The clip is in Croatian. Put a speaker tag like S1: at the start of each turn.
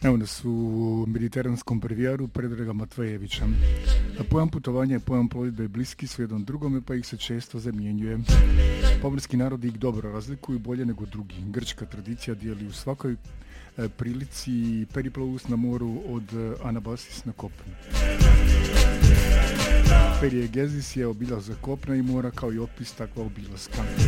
S1: Evo nas u mediteranskom brevijaru Predraga Matvejevića. Pojam putovanja i pojam plovidbe bliski su jedan drugome, pa ih se često zamjenjuje. Pomorski narodi ih dobro razlikuju, bolje nego drugi. Grčka tradicija dijeli u svakoj prilici periplovus na moru od Anabasis na kopnu. Periegezis je obilazak kopna i mora kao i opis takva obilaska.